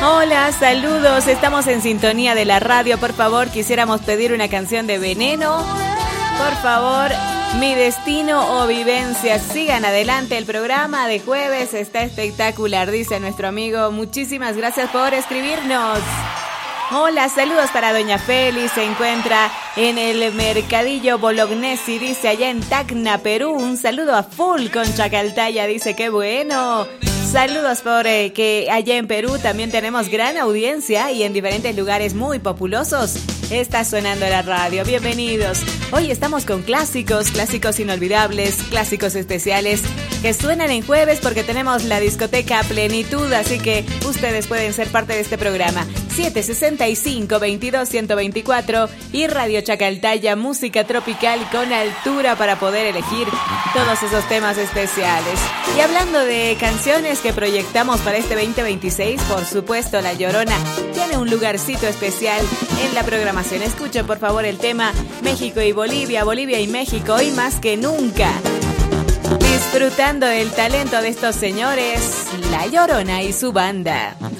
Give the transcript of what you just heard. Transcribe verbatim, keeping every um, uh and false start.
Hola, saludos, estamos en sintonía de la radio. Por favor, quisiéramos pedir una canción de Veneno. Por favor, Mi Destino o Vivencia. Sigan adelante, el programa de jueves está espectacular, dice nuestro amigo. Muchísimas gracias por escribirnos. Hola, saludos para Doña Feli, se encuentra en el Mercadillo Bolognesi, dice allá en Tacna, Perú. Un saludo a full con Chacaltaya, dice qué bueno. Saludos por eh, que allá en Perú también tenemos gran audiencia y en diferentes lugares muy populosos está sonando la radio. Bienvenidos. Hoy estamos con clásicos, clásicos inolvidables, clásicos especiales que suenan en jueves porque tenemos la discoteca Plenitud, así que ustedes pueden ser parte de este programa. siete sesenta y cinco, veintidós, ciento veinticuatro y Radio Chacaltaya, música tropical con altura para poder elegir todos esos temas especiales. Y hablando de canciones que proyectamos para este veinte veintiséis, por supuesto La Llorona tiene un lugarcito especial en la programación. Escuchen por favor el tema México y Bolivia, Bolivia y México, hoy más que nunca. Disfrutando del talento de estos señores, La Llorona y su banda.